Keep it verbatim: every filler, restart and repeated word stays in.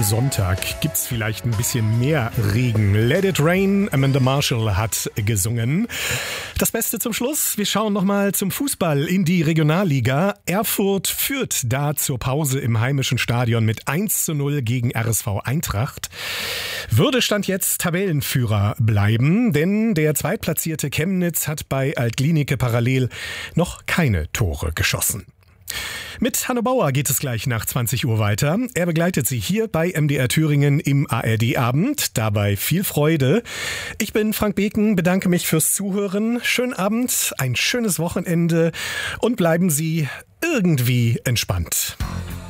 Sonntag gibt's vielleicht ein bisschen mehr Regen. Let It Rain, Amanda Marshall hat gesungen. Das Beste zum Schluss, wir schauen nochmal zum Fußball in die Regionalliga. Erfurt führt da zur Pause im heimischen Stadion mit eins zu null gegen R S V Eintracht. Würde Stand jetzt Tabellenführer bleiben, denn der zweitplatzierte Chemnitz hat bei Altlinike parallel noch keine Tore geschossen. Mit Hanno Bauer geht es gleich nach zwanzig Uhr weiter. Er begleitet Sie hier bei M D R Thüringen im A R D-Abend. Dabei viel Freude. Ich bin Frank Beken, bedanke mich fürs Zuhören. Schönen Abend, ein schönes Wochenende und bleiben Sie irgendwie entspannt.